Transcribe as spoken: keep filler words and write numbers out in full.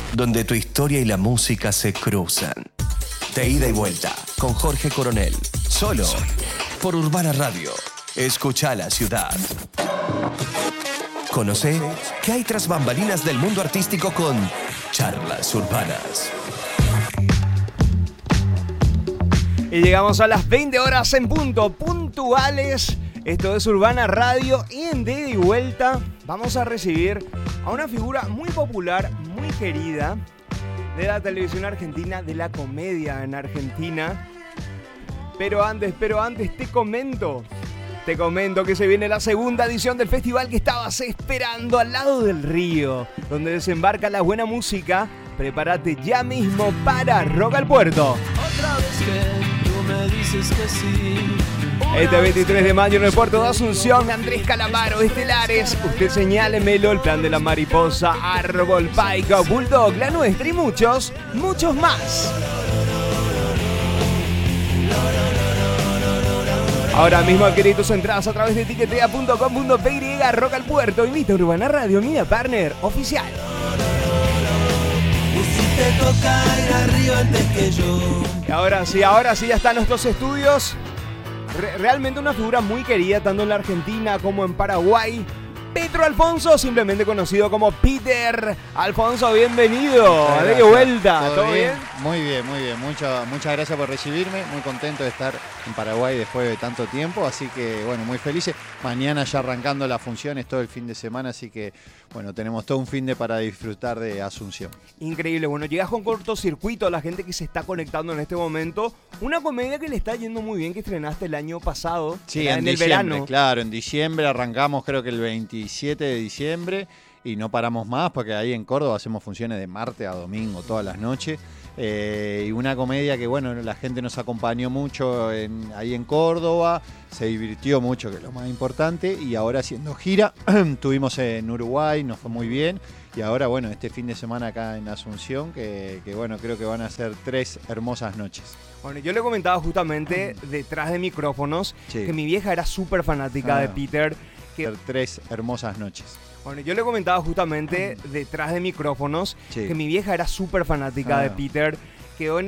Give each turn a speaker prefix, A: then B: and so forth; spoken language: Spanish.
A: donde tu historia y la música se cruzan. De ida y vuelta, con Jorge Coronel. Solo por Urbana Radio. Escucha la ciudad. Conoce qué hay tras bambalinas del mundo artístico con Charlas Urbanas.
B: Y llegamos a las veinte horas en punto, puntuales. Esto es Urbana Radio y en De ida y vuelta vamos a recibir a una figura muy popular, muy querida de la televisión argentina, de la comedia en Argentina. Pero antes, pero antes te comento, te comento que se viene la segunda edición del festival que estabas esperando al lado del río, donde desembarca la buena música. Prepárate ya mismo para Rock al Puerto.
C: Otra vez que tú me dices que sí.
B: Este veintitrés de mayo en el puerto de Asunción, Andrés Calamaro, Estelares, Usted Señálemelo, El Plan de la Mariposa, Árbol, Paico, Bulldog, La Nuestra y muchos, muchos más. Ahora mismo adquirí tus entradas a través de tiquetea punto com punto pe y, Rock al Puerto, invita a Urbana Radio, Mía Partner Oficial.
C: Y si te toca ir arriba antes que yo.
B: Y ahora sí, ahora sí ya están nuestros estudios. Re- realmente una figura muy querida tanto en la Argentina como en Paraguay. Petro Alfonso, simplemente conocido como Peter. Alfonso, bienvenido. De qué vuelta.
D: ¿Todo,
B: ¿Todo bien?
D: Muy bien, muy bien. Mucha, muchas gracias por recibirme. Muy contento de estar en Paraguay después de tanto tiempo. Así que, bueno, muy felices. Mañana ya arrancando las funciones todo el fin de semana. Así que, bueno, tenemos todo un fin de para disfrutar de Asunción.
B: Increíble. Bueno, llegas con cortocircuito a la gente que se está conectando en este momento. Una comedia que le está yendo muy bien, que estrenaste el año pasado.
D: Sí,
B: en,
D: en,
B: el
D: diciembre,
B: verano.
D: claro. En diciembre arrancamos, creo que el veintisiete de diciembre. Y no paramos más porque ahí en Córdoba hacemos funciones de martes a domingo todas las noches. Eh, y una comedia que, bueno, la gente nos acompañó mucho en, ahí en Córdoba, se divirtió mucho, que es lo más importante, y ahora haciendo gira, estuvimos en Uruguay, nos fue muy bien, y ahora, bueno, este fin de semana acá en Asunción, que, que bueno, creo que van a ser tres hermosas noches.
B: Bueno, yo le comentaba justamente detrás de micrófonos
D: Sí.
B: que mi vieja era súper fanática
D: Ah.
B: de Peter. Que,
D: Ser tres hermosas noches.
B: bueno, yo le comentaba justamente detrás de micrófonos
D: Sí.
B: que mi vieja era súper fanática
D: Ah.
B: de Peter. Quedó